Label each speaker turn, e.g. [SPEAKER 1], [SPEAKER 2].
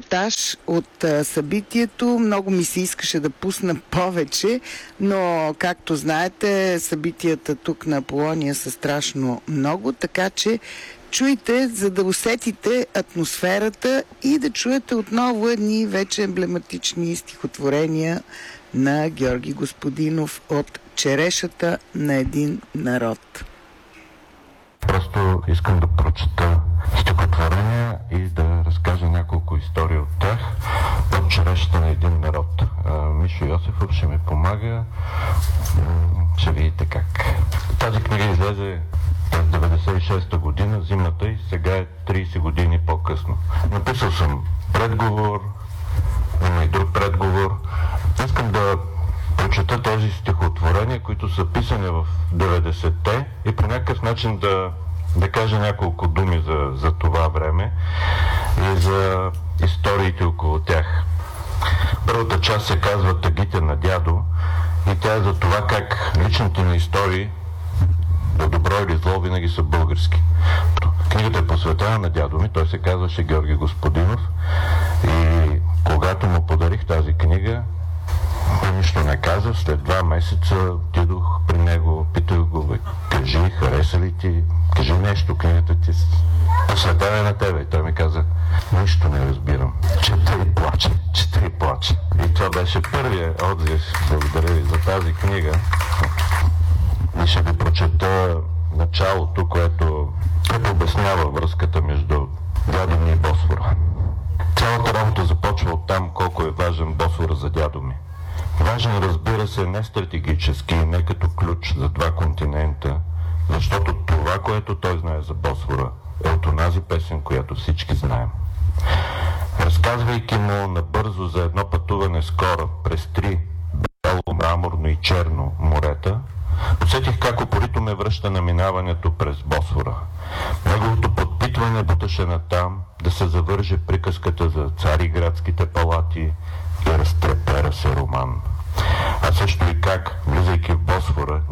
[SPEAKER 1] репортаж от събитието. Много ми се искаше да пусна повече, но както знаете, събитията тук на Аполония са страшно много, така че чуйте, за да усетите атмосферата и да чуете отново едни вече емблематични стихотворения на Георги Господинов от "Черешата на един народ".
[SPEAKER 2] Просто искам да прочета стихотворения и да разкажа няколко истории от тях от "Черешата на един народ". Мишо Йосифов ще ми помага. Ще видите как. Тази книга излезе през 96-та година, зимната, и сега е 30 години по-късно. Написал съм предговор, има и друг предговор. Искам да прочета тези стихотворения, които са писани в 90-те, и по някакъв начин да кажа няколко думи за това време и за историите около тях. Първата част се казва "Тъгите на дядо" и тя е за това как личните ми истории, да добро или зло, винаги са български. Книгата е посветена на дядо ми, той се казваше Георги Господинов, и когато му подарих тази книга, той нищо не каза. След 2 месеца отидох при него, питах го: "Кажи, хареса ли ти? Кажи нещо, книгата ти посветена на тебе." И той ми каза: "Нищо не разбирам. Чета и плаче, чета и плаче." И това беше първият отзив. Благодаря ви за тази книга. И ще ви прочета началото, което обяснява връзката между дядо ми и Босфора. Цялата работа започва от там колко е важен Босфора за дядо ми. Важен, разбира се, не стратегически, не като ключ за 2 континента, защото това, което той знае за Босфора, е от онази песен, която всички знаем. Разказвайки му набързо за едно пътуване с кораб през 3 бяло, мраморно и черно морета, усетих как упорито ме връща на минаването през Босфора. Неговото подпитване буташе натам да се завърже приказката за цариградските палати и разтрепера се роман. А също и как, влизайки в Босфора,